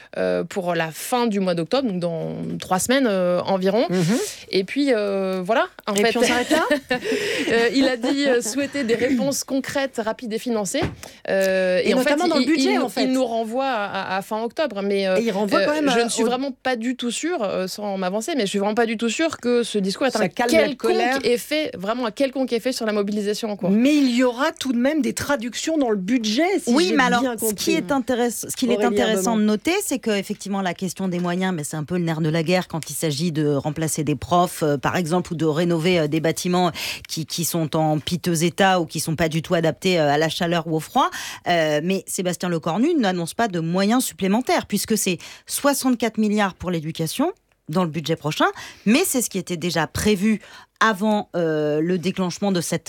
pour la fin du mois d'octobre, donc dans 3 semaines environ. Et puis voilà. Puis on s'arrête là. Il a dit souhaiter des réponses concrètes, rapides et financées. Et en notamment fait, dans le budget, il nous renvoie à fin octobre. Mais et il renvoie quand même je ne suis vraiment pas du tout sûre, sans m'avancer, mais je suis vraiment pas du tout sûre que ce discours ait un quelconque effet sur la mobilisation en cours. Mais il y aura tout de même des traductions dans le budget, si j'ai bien compris. Ce qu'il est intéressant de noter, c'est qu'effectivement, la question des moyens, mais c'est un peu le nerf de la guerre quand il s'agit de remplacer des profs, par exemple, ou de rénover des bâtiments qui sont en piteux état ou qui sont pas du tout adaptés à la chaleur ou au froid. Mais Sébastien Lecornu n'annonce pas de moyens supplémentaires, puisque c'est 64 milliards pour l'éducation dans le budget prochain, mais c'est ce qui était déjà prévu avant le déclenchement de cette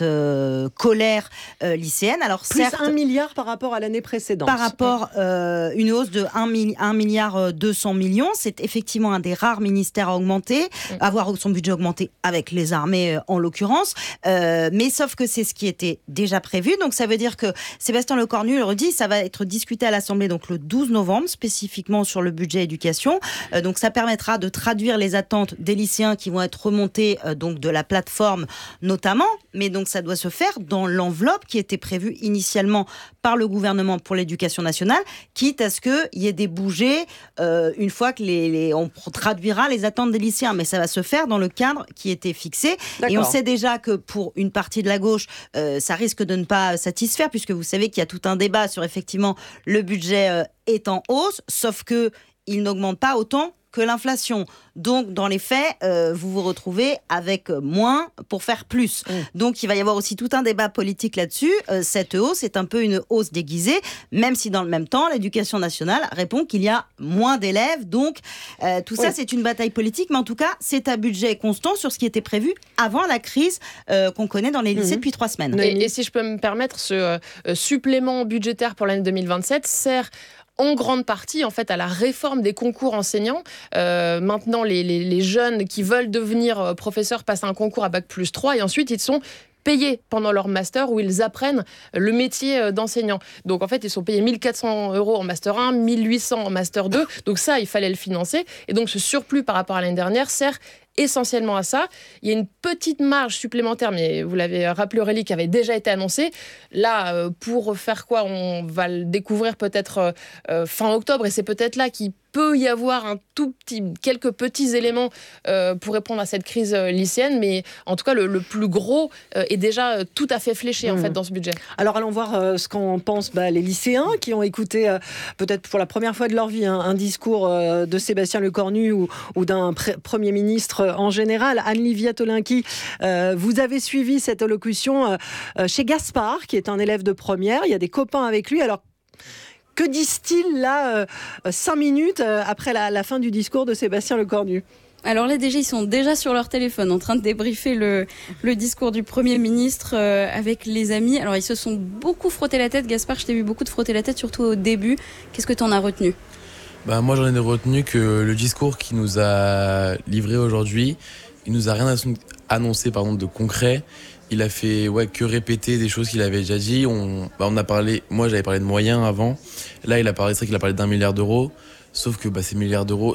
colère lycéenne. Alors, plus certes, 1 milliard par rapport à l'année précédente. Par rapport une hausse de 1 milliard 200 millions. C'est effectivement un des rares ministères à augmenter, avoir son budget augmenté avec les armées en l'occurrence. Mais sauf que c'est ce qui était déjà prévu. Donc ça veut dire que Sébastien Lecornu le redit, ça va être discuté à l'Assemblée donc le 12 novembre, spécifiquement sur le budget éducation. Donc ça permettra de traduire les attentes des lycéens qui vont être remontées donc de la plateforme notamment, mais donc ça doit se faire dans l'enveloppe qui était prévue initialement par le gouvernement pour l'éducation nationale, quitte à ce qu'il y ait des bougées une fois que on traduira les attentes des lycéens, mais ça va se faire dans le cadre qui était fixé. D'accord. Et on sait déjà que pour une partie de la gauche, ça risque de ne pas satisfaire, puisque vous savez qu'il y a tout un débat sur effectivement le budget est en hausse, sauf que il n'augmente pas autant que l'inflation. Donc, dans les faits, vous vous retrouvez avec moins pour faire plus. Donc, il va y avoir aussi tout un débat politique là-dessus. Cette hausse est un peu une hausse déguisée, même si dans le même temps, l'éducation nationale répond qu'il y a moins d'élèves. Donc, tout ça, c'est une bataille politique. Mais en tout cas, c'est un budget constant sur ce qui était prévu avant la crise qu'on connaît dans les lycées depuis 3 semaines. Et si je peux me permettre, ce supplément budgétaire pour l'année 2027 sert en grande partie en fait à la réforme des concours enseignants. Maintenant, les jeunes qui veulent devenir professeurs passent un concours à Bac+3 et ensuite ils sont payés pendant leur master où ils apprennent le métier d'enseignant. Donc en fait, ils sont payés 1 400 € en master 1, 1 800 en master 2. Donc ça, il fallait le financer. Et donc ce surplus par rapport à l'année dernière sert essentiellement à ça. Il y a une petite marge supplémentaire, mais vous l'avez rappelé Aurélie, qui avait déjà été annoncée. Là, pour faire quoi ? On va le découvrir peut-être fin octobre, et c'est peut-être là qu'il peut y avoir quelques petits éléments pour répondre à cette crise lycéenne, mais en tout cas, le plus gros est déjà tout à fait fléché en fait, dans ce budget. Alors allons voir ce qu'en pensent les lycéens qui ont écouté peut-être pour la première fois de leur vie un discours de Sébastien Lecornu ou d'un Premier ministre en général. Anne-Livia Tolinki, vous avez suivi cette allocution chez Gaspard, qui est un élève de première. Il y a des copains avec lui. Alors, que disent-ils là, 5 minutes après la fin du discours de Sébastien Lecornu ? Alors là, déjà, ils sont déjà sur leur téléphone en train de débriefer le discours du Premier ministre avec les amis. Alors, ils se sont beaucoup frotté la tête. Gaspard, je t'ai vu beaucoup te frotter la tête, surtout au début. Qu'est-ce que tu en as retenu ? Moi, j'en ai retenu que le discours qu'il nous a livré aujourd'hui, il nous a rien annoncé de concret. Il a fait que répéter des choses qu'il avait déjà dit. On a parlé, moi j'avais parlé de moyens avant. Là, il a parlé d'1 milliard d'euros. Sauf que ce milliard d'euros,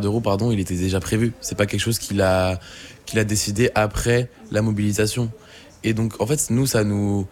il était déjà prévu. C'est pas quelque chose qu'il a décidé après la mobilisation. Et donc, en fait, nous, ça nous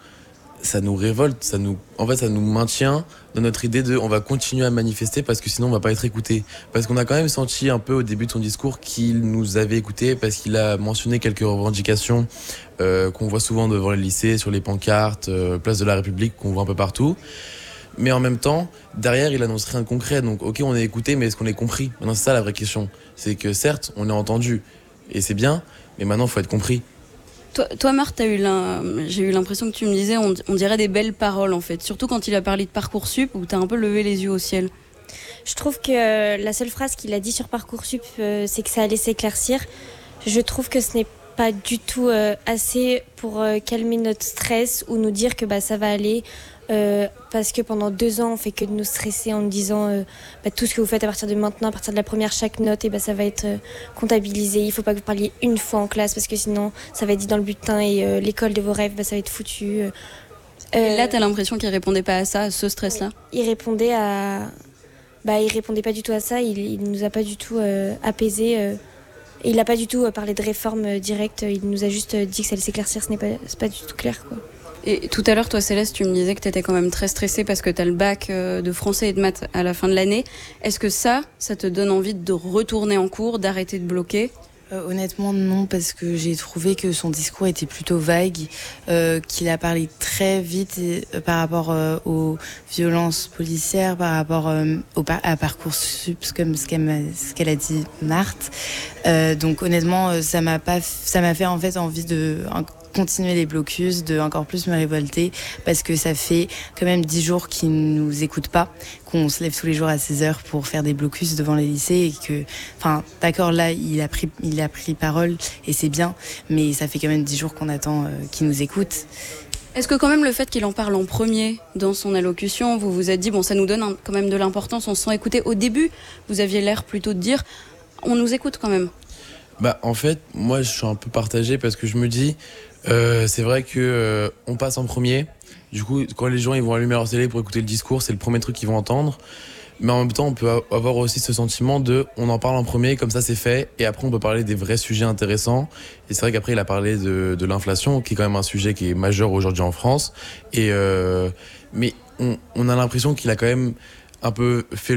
révolte, ça nous maintient dans notre idée on va continuer à manifester parce que sinon on va pas être écouté. Parce qu'on a quand même senti un peu au début de son discours qu'il nous avait écouté, parce qu'il a mentionné quelques revendications qu'on voit souvent devant les lycées, sur les pancartes, place de la République, qu'on voit un peu partout. Mais en même temps, derrière, il annonce rien de concret. Donc, ok, on est écouté, mais est-ce qu'on est compris ? Maintenant, c'est ça la vraie question. C'est que certes, on est entendu, et c'est bien, mais maintenant, il faut être compris. Toi, Marthe, j'ai eu l'impression que tu me disais, on dirait des belles paroles, en fait. Surtout quand il a parlé de Parcoursup, où tu as un peu levé les yeux au ciel. Je trouve que la seule phrase qu'il a dit sur Parcoursup, c'est que ça allait s'éclaircir. Je trouve que ce n'est pas du tout assez pour calmer notre stress ou nous dire que ça va aller. Parce que pendant 2 ans on fait que de nous stresser en nous disant tout ce que vous faites à partir de maintenant, à partir de la première, chaque note ça va être comptabilisé, il faut pas que vous parliez une fois en classe parce que sinon ça va être dit dans le bulletin et l'école de vos rêves ça va être foutu. Et là t'as l'impression qu'il répondait pas à ça, à ce stress là? Il répondait il répondait pas du tout à ça, il nous a pas du tout apaisés. Et il n'a pas du tout parlé de réforme directe, il nous a juste dit que ça allait s'éclaircir, c'est pas du tout clair, quoi. Et tout à l'heure, toi Céleste, tu me disais que tu étais quand même très stressée parce que tu as le bac de français et de maths à la fin de l'année. Est-ce que ça te donne envie de retourner en cours, d'arrêter de bloquer ? Honnêtement, non, parce que j'ai trouvé que son discours était plutôt vague, qu'il a parlé très vite par rapport aux violences policières, par rapport à Parcoursup, comme ce qu'elle a dit Marthe. Donc honnêtement, ça m'a fait en fait envie de continuer les blocus, de encore plus me révolter, parce que ça fait quand même 10 jours qu'ils nous écoutent pas, qu'on se lève tous les jours à 16h pour faire des blocus devant les lycées, et que, d'accord, là, il a pris parole, et c'est bien, mais ça fait quand même 10 jours qu'on attend qu'ils nous écoutent. Est-ce que quand même le fait qu'il en parle en premier dans son allocution, vous vous êtes dit, ça nous donne quand même de l'importance, on se sent écouté. Au début, vous aviez l'air plutôt de dire, on nous écoute quand même. En fait, moi, je suis un peu partagé parce que je me dis, c'est vrai que on passe en premier. Du coup, quand les gens ils vont allumer leur télé pour écouter le discours, c'est le premier truc qu'ils vont entendre. Mais en même temps, on peut avoir aussi ce sentiment on en parle en premier, comme ça c'est fait, et après on peut parler des vrais sujets intéressants. Et c'est vrai qu'après il a parlé de l'inflation, qui est quand même un sujet qui est majeur aujourd'hui en France. Mais on a l'impression qu'il a quand même un peu fait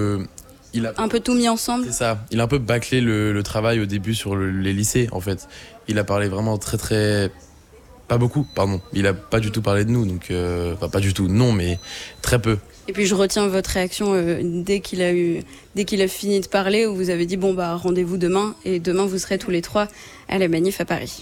un peu tout mis ensemble. C'est ça. Il a un peu bâclé le travail au début sur les lycées, en fait. Il a parlé vraiment très très... Pas beaucoup, pardon. Il a pas du tout parlé de nous, donc... pas du tout, non, mais très peu. Et puis je retiens votre réaction dès qu'il a fini de parler, où vous avez dit, rendez-vous demain, et demain vous serez tous les 3 à la manif à Paris.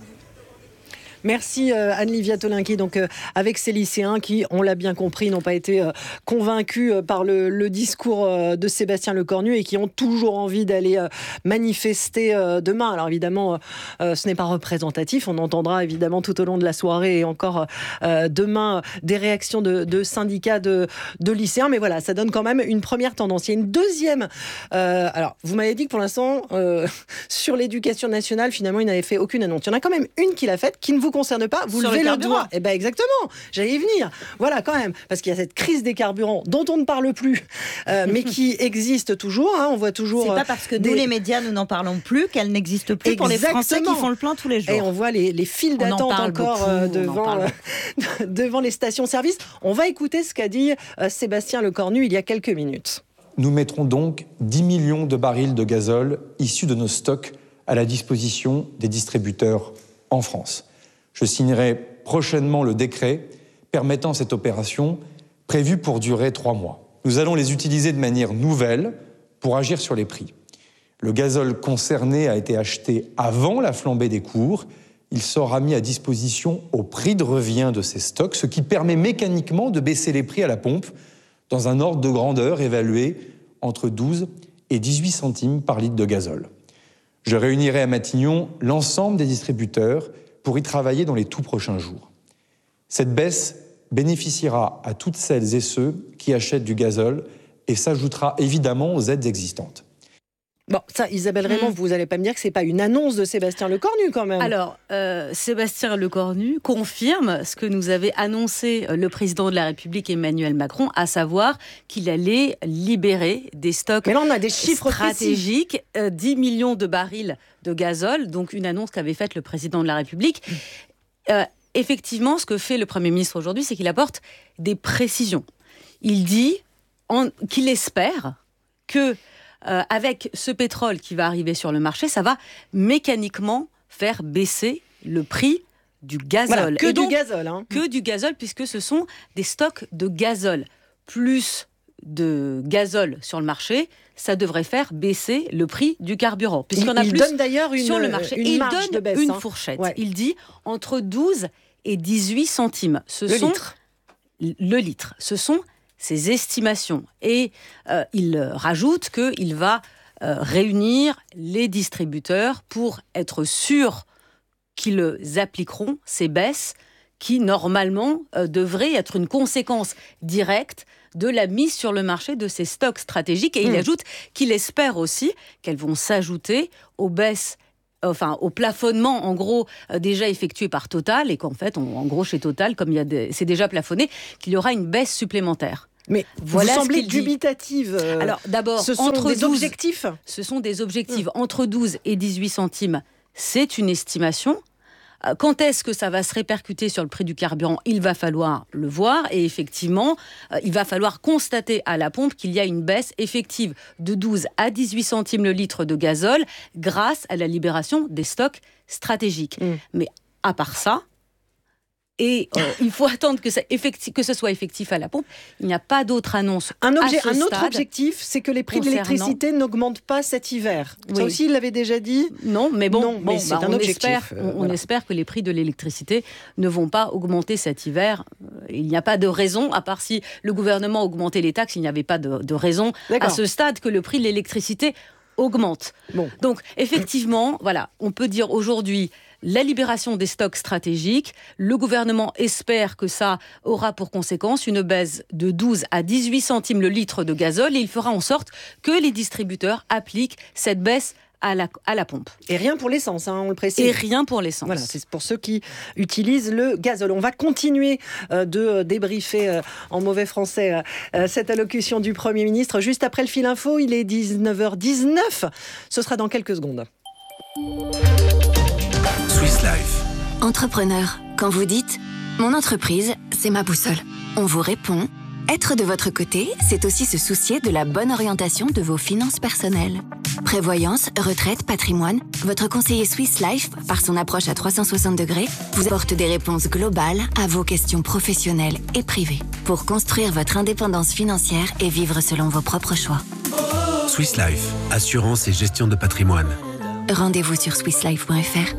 Merci Anne-Livia Tolinqui, donc avec ces lycéens qui, on l'a bien compris, n'ont pas été convaincus par le discours de Sébastien Lecornu et qui ont toujours envie d'aller manifester demain. Alors évidemment, ce n'est pas représentatif. On entendra évidemment tout au long de la soirée et encore demain des réactions de syndicats de lycéens. Mais voilà, ça donne quand même une première tendance. Il y a une deuxième. Alors, vous m'avez dit que pour l'instant, sur l'éducation nationale, finalement, il n'avait fait aucune annonce. Il y en a quand même une qu'il a faite qui ne vous concerne pas, vous levez le doigt. Eh ben exactement, j'allais y venir. Voilà quand même, parce qu'il y a cette crise des carburants dont on ne parle plus, mais qui existe toujours. On voit toujours. C'est pas parce que nous les médias nous n'en parlons plus qu'elle n'existe plus pour les Français qui font le plein tous les jours. Et on voit les files d'attente encore devant les stations-service. On va écouter ce qu'a dit Sébastien Lecornu il y a quelques minutes. Nous mettrons donc 10 millions de barils de gazole issus de nos stocks à la disposition des distributeurs en France. Je signerai prochainement le décret permettant cette opération prévue pour durer 3 mois. Nous allons les utiliser de manière nouvelle pour agir sur les prix. Le gazole concerné a été acheté avant la flambée des cours. Il sera mis à disposition au prix de revient de ces stocks, ce qui permet mécaniquement de baisser les prix à la pompe dans un ordre de grandeur évalué entre 12 et 18 centimes par litre de gazole. Je réunirai à Matignon l'ensemble des distributeurs pour y travailler dans les tout prochains jours. Cette baisse bénéficiera à toutes celles et ceux qui achètent du gazole et s'ajoutera évidemment aux aides existantes. Bon, ça, Isabelle Raymond, vous n'allez pas me dire que ce n'est pas une annonce de Sébastien Lecornu quand même. Alors, Sébastien Lecornu confirme ce que nous avait annoncé le président de la République Emmanuel Macron, à savoir qu'il allait libérer des stocks Mais là, on a des chiffres stratégiques, 10 millions de barils de gazole, donc une annonce qu'avait faite le président de la République. Effectivement, ce que fait le Premier ministre aujourd'hui, c'est qu'il apporte des précisions. Il dit qu'il espère que avec ce pétrole qui va arriver sur le marché, ça va mécaniquement faire baisser le prix du gazole. Voilà, du gazole. Que du gazole, puisque ce sont des stocks de gazole. Plus de gazole sur le marché, ça devrait faire baisser le prix du carburant. Puisqu'on a plus donne d'ailleurs sur le marché. Il donne une fourchette. Ouais. Il dit entre 12 et 18 centimes. Le litre. Ce sont ses estimations. Et il rajoute qu'il va réunir les distributeurs pour être sûr qu'ils appliqueront ces baisses qui, normalement, devraient être une conséquence directe de la mise sur le marché de ces stocks stratégiques. Et il ajoute qu'il espère aussi qu'elles vont s'ajouter aux baisses au plafonnement, en gros, déjà effectué par Total, et qu'en fait, en gros, chez Total, comme c'est déjà plafonné, qu'il y aura une baisse supplémentaire. Mais voilà, vous semblez ce qu'il dubitative. Alors d'abord, ce sont entre des 12, objectifs. Ce sont des objectifs. Entre 12 et 18 centimes, c'est une estimation. Quand est-ce que ça va se répercuter sur le prix du carburant ? Il va falloir le voir et effectivement, il va falloir constater à la pompe qu'il y a une baisse effective de 12 à 18 centimes le litre de gazole grâce à la libération des stocks stratégiques. Mais à part ça, et il faut attendre que ce soit effectif à la pompe. Il n'y a pas d'autre annonce. Un autre objectif, c'est que les prix de l'électricité n'augmentent pas cet hiver. Oui. Ça aussi, il l'avait déjà dit. Non, mais c'est un objectif. On espère que les prix de l'électricité ne vont pas augmenter cet hiver. Il n'y a pas de raison, à part si le gouvernement augmentait les taxes, il n'y avait pas de raison à ce stade que le prix de l'électricité augmente. Donc, effectivement, voilà, on peut dire aujourd'hui la libération des stocks stratégiques. Le gouvernement espère que ça aura pour conséquence une baisse de 12 à 18 centimes le litre de gazole et il fera en sorte que les distributeurs appliquent cette baisse à la pompe. Et rien pour l'essence, on le précise. Et rien pour l'essence. Voilà, c'est pour ceux qui utilisent le gazole. On va continuer de débriefer en mauvais français cette allocution du Premier ministre. Juste après le fil info, il est 19h19. Ce sera dans quelques secondes. Swiss Life. Entrepreneur, quand vous dites « Mon entreprise, c'est ma boussole », on vous répond « Être de votre côté, c'est aussi se soucier de la bonne orientation de vos finances personnelles. » Prévoyance, retraite, patrimoine, votre conseiller Swiss Life, par son approche à 360 degrés, vous apporte des réponses globales à vos questions professionnelles et privées pour construire votre indépendance financière et vivre selon vos propres choix. Swiss Life, assurance et gestion de patrimoine. Rendez-vous sur swisslife.fr.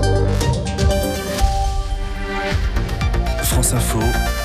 France Info,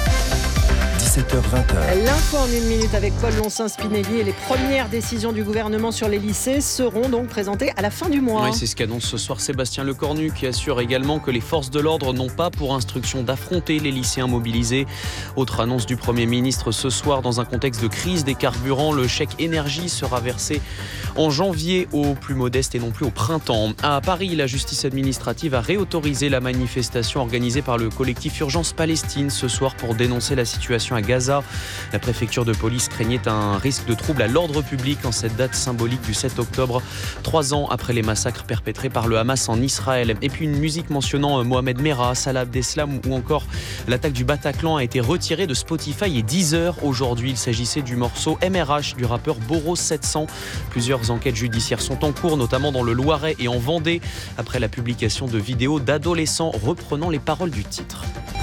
17h-20h. L'info en une minute avec Paul Lonsin-Spinelli et les premières décisions du gouvernement sur les lycées seront donc présentées à la fin du mois. Oui, c'est ce qu'annonce ce soir Sébastien Lecornu qui assure également que les forces de l'ordre n'ont pas pour instruction d'affronter les lycéens mobilisés. Autre annonce du Premier ministre ce soir, dans un contexte de crise des carburants, le chèque énergie sera versé en janvier aux plus modestes et non plus au printemps. À Paris, la justice administrative a réautorisé la manifestation organisée par le collectif Urgence Palestine ce soir pour dénoncer la situation à Gaza. La préfecture de police craignait un risque de trouble à l'ordre public en cette date symbolique du 7 octobre, 3 ans après les massacres perpétrés par le Hamas en Israël. Et puis une musique mentionnant Mohamed Merah, Salah Abdeslam ou encore l'attaque du Bataclan a été retirée de Spotify et Deezer aujourd'hui. Il s'agissait du morceau MRH du rappeur Boros 700. Plusieurs enquêtes judiciaires sont en cours, notamment dans le Loiret et en Vendée, après la publication de vidéos d'adolescents reprenant les paroles du titre.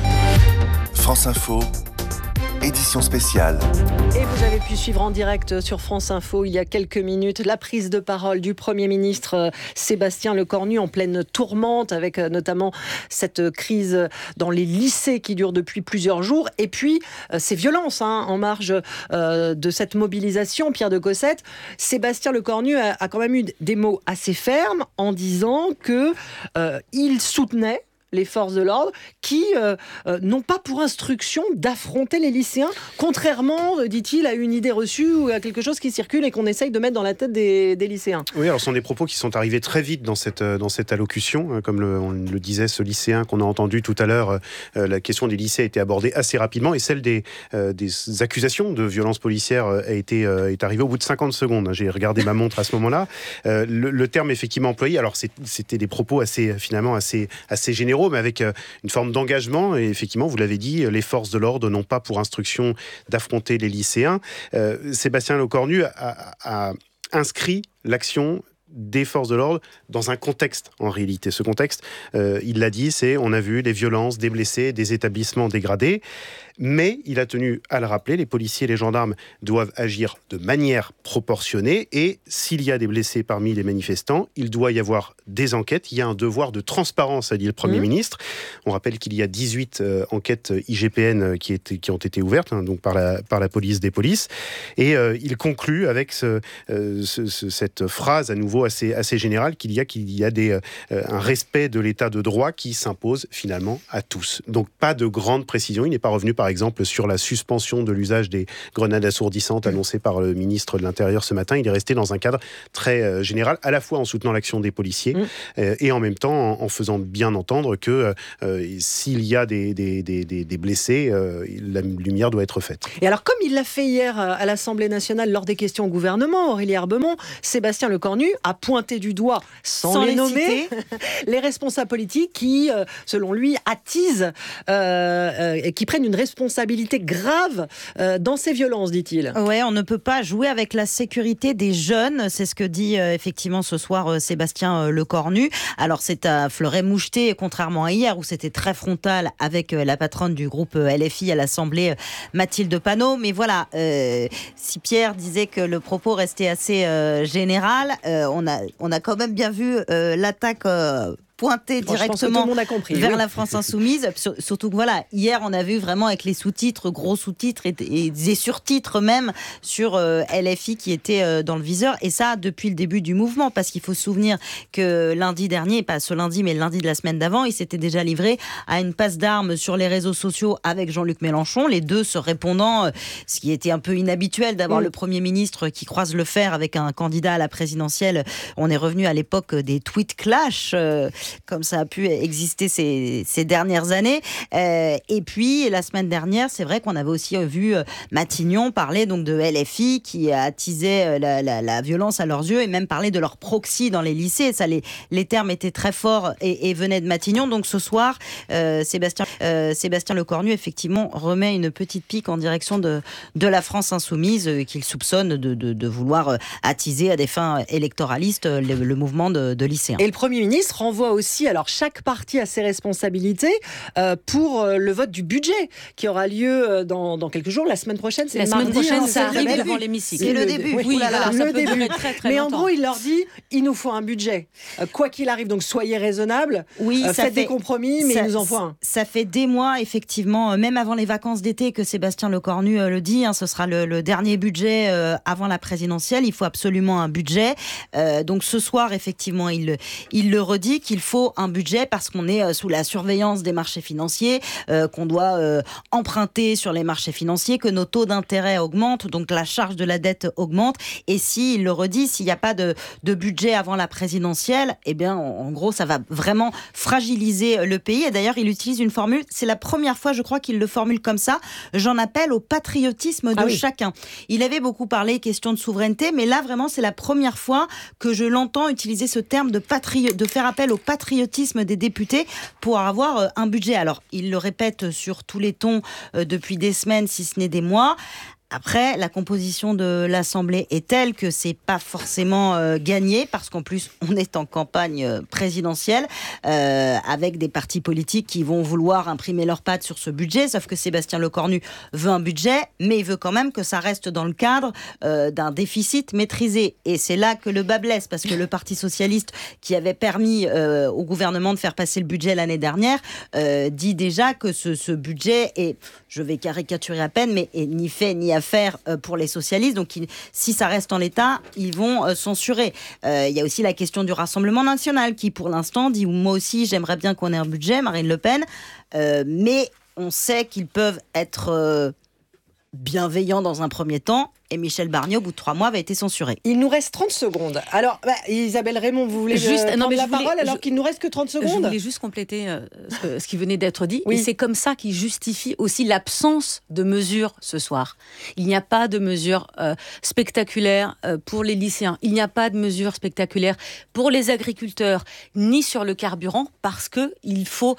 France Info, édition spéciale. Et vous avez pu suivre en direct sur France Info il y a quelques minutes la prise de parole du Premier ministre Sébastien Lecornu en pleine tourmente avec notamment cette crise dans les lycées qui dure depuis plusieurs jours et puis ces violences en marge de cette mobilisation. Pierre de Cossette, Sébastien Lecornu a quand même eu des mots assez fermes en disant qu'il soutenait les forces de l'ordre qui n'ont pas pour instruction d'affronter les lycéens, contrairement, dit-il, à une idée reçue ou à quelque chose qui circule et qu'on essaye de mettre dans la tête des lycéens. Oui, alors ce sont des propos qui sont arrivés très vite dans cette allocution. Comme on le disait, ce lycéen qu'on a entendu tout à l'heure, la question des lycées a été abordée assez rapidement et celle des accusations de violences policières est arrivée au bout de 50 secondes. J'ai regardé ma montre à ce moment-là. Le terme effectivement employé, alors c'était des propos assez généraux, mais avec une forme d'engagement. Et effectivement, vous l'avez dit, les forces de l'ordre n'ont pas pour instruction d'affronter les lycéens. Sébastien Lecornu a inscrit l'action des forces de l'ordre dans un contexte, en réalité. Ce contexte, il l'a dit, on a vu des violences, des blessés, des établissements dégradés. Mais il a tenu à le rappeler, les policiers et les gendarmes doivent agir de manière proportionnée et s'il y a des blessés parmi les manifestants, il doit y avoir des enquêtes. Il y a un devoir de transparence, a dit le Premier ministre. On rappelle qu'il y a 18 enquêtes IGPN qui ont été ouvertes donc par la police des polices. Et il conclut avec cette phrase à nouveau niveau assez général qu'il y a un respect de l'état de droit qui s'impose finalement à tous. Donc pas de grande précision. Il n'est pas revenu par exemple sur la suspension de l'usage des grenades assourdissantes annoncées par le ministre de l'Intérieur ce matin. Il est resté dans un cadre très général, à la fois en soutenant l'action des policiers et en même temps en faisant bien entendre que s'il y a des blessés, la lumière doit être faite. Et alors, comme il l'a fait hier à l'Assemblée nationale lors des questions au gouvernement, Aurélie Herbemont, Sébastien Lecornu a pointé du doigt, sans les nommer, les responsables politiques qui, selon lui, attisent, qui prennent une responsabilité grave dans ces violences, dit-il. Ouais, on ne peut pas jouer avec la sécurité des jeunes, c'est ce que dit effectivement ce soir Sébastien Lecornu. Alors c'est à fleuret-moucheté, contrairement à hier où c'était très frontal avec la patronne du groupe LFI à l'Assemblée, Mathilde Panot. Mais voilà, si Pierre disait que le propos restait assez général, on a quand même bien vu l'attaque pointé directement vers la France Insoumise. Surtout que voilà, hier on a vu vraiment avec les sous-titres, gros sous-titres et des surtitres même sur LFI qui était dans le viseur. Et ça depuis le début du mouvement, parce qu'il faut se souvenir que lundi dernier, pas ce lundi mais le lundi de la semaine d'avant, il s'était déjà livré à une passe d'armes sur les réseaux sociaux avec Jean-Luc Mélenchon, les deux se répondant, ce qui était un peu inhabituel d'avoir le Premier ministre qui croise le fer avec un candidat à la présidentielle. On est revenu à l'époque des tweets clash, comme ça a pu exister ces dernières années. Et puis, la semaine dernière, c'est vrai qu'on avait aussi vu Matignon parler donc de LFI qui attisait la violence à leurs yeux et même parler de leur proxy dans les lycées. Ça, les termes étaient très forts et venaient de Matignon. Donc ce soir, Sébastien Lecornu, effectivement, remet une petite pique en direction de la France Insoumise qu'il soupçonne de vouloir attiser à des fins électoralistes le mouvement de lycéens. Et le Premier ministre renvoie aussi, alors chaque parti a ses responsabilités pour le vote du budget qui aura lieu dans quelques jours. La semaine prochaine, c'est la semaine mardi, prochaine, hein, ça arrive devant l'hémicycle. C'est le début. Oui, voilà, le début. très, très mais longtemps. en gros, il leur dit, il nous faut un budget. Quoi qu'il arrive, donc soyez raisonnables. Oui, faites des compromis, mais il nous en faut un. Ça fait des mois, effectivement, même avant les vacances d'été, que Sébastien Lecornu le dit. Ce sera le dernier budget avant la présidentielle. Il faut absolument un budget. Donc ce soir, effectivement, il le redit qu'il faut un budget parce qu'on est sous la surveillance des marchés financiers, qu'on doit emprunter sur les marchés financiers, que nos taux d'intérêt augmentent, donc la charge de la dette augmente. Et il le redit, s'il n'y a pas de budget avant la présidentielle, eh bien, en gros, ça va vraiment fragiliser le pays. Et d'ailleurs, il utilise une formule, c'est la première fois, je crois, qu'il le formule comme ça. J'en appelle au patriotisme de chacun. Il avait beaucoup parlé question de souveraineté, mais là, vraiment, c'est la première fois que je l'entends utiliser ce terme de faire appel au patriotisme des députés pour avoir un budget. Alors, il le répète sur tous les tons depuis des semaines, si ce n'est des mois. Après, la composition de l'Assemblée est telle que c'est pas forcément gagné, parce qu'en plus, on est en campagne présidentielle avec des partis politiques qui vont vouloir imprimer leurs pattes sur ce budget, sauf que Sébastien Lecornu veut un budget, mais il veut quand même que ça reste dans le cadre d'un déficit maîtrisé. Et c'est là que le bas blesse, parce que le Parti socialiste, qui avait permis au gouvernement de faire passer le budget l'année dernière, dit déjà que ce budget est, je vais caricaturer à peine, mais est ni fait ni à faire pour les socialistes. Donc, si ça reste en l'état, ils vont censurer. Il y a aussi la question du Rassemblement national qui, pour l'instant, dit « moi aussi, j'aimerais bien qu'on ait un budget », Marine Le Pen, mais on sait qu'ils peuvent être bienveillants dans un premier temps. Et Michel Barnier, au bout de 3 mois, avait été censuré. Il nous reste 30 secondes. Alors, Isabelle Raymond, vous voulez prendre la parole alors qu'il nous reste que 30 secondes ? Je voulais juste compléter ce qui venait d'être dit. Oui. Et c'est comme ça qu'il justifie aussi l'absence de mesures ce soir. Il n'y a pas de mesures spectaculaires pour les lycéens. Il n'y a pas de mesures spectaculaires pour les agriculteurs, ni sur le carburant, parce qu'il faut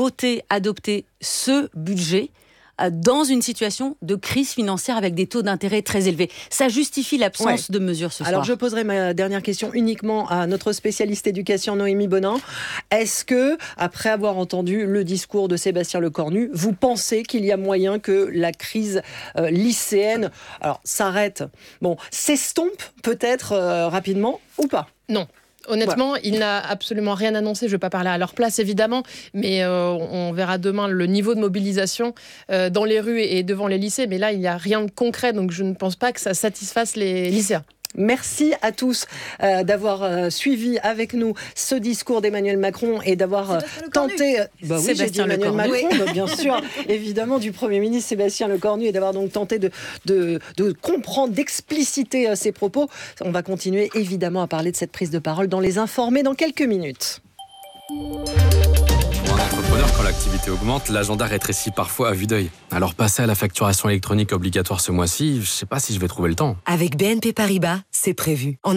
adopter ce budget dans une situation de crise financière avec des taux d'intérêt très élevés. Ça justifie l'absence de mesures ce soir. Alors je poserai ma dernière question uniquement à notre spécialiste éducation Noémie Bonin. Est-ce que, après avoir entendu le discours de Sébastien Lecornu, vous pensez qu'il y a moyen que la crise lycéenne s'arrête, s'estompe peut-être rapidement ou pas ? Non. Honnêtement, il n'a absolument rien annoncé. Je ne vais pas parler à leur place, évidemment, mais on verra demain le niveau de mobilisation dans les rues et devant les lycées. Mais là, il n'y a rien de concret, donc je ne pense pas que ça satisfasse les lycéens. Merci à tous d'avoir suivi avec nous ce discours d'Emmanuel Macron et d'avoir tenté... oui, j'ai dit Emmanuel Macron, bien sûr, évidemment, du Premier ministre Sébastien Lecornu, et d'avoir donc tenté de comprendre, d'expliciter ses propos. On va continuer évidemment à parler de cette prise de parole dans Les Informés dans quelques minutes. Pour un entrepreneur, quand l'activité augmente, l'agenda rétrécit parfois à vue d'œil. Alors passer à la facturation électronique obligatoire ce mois-ci, je ne sais pas si je vais trouver le temps. Avec BNP Paribas, c'est prévu.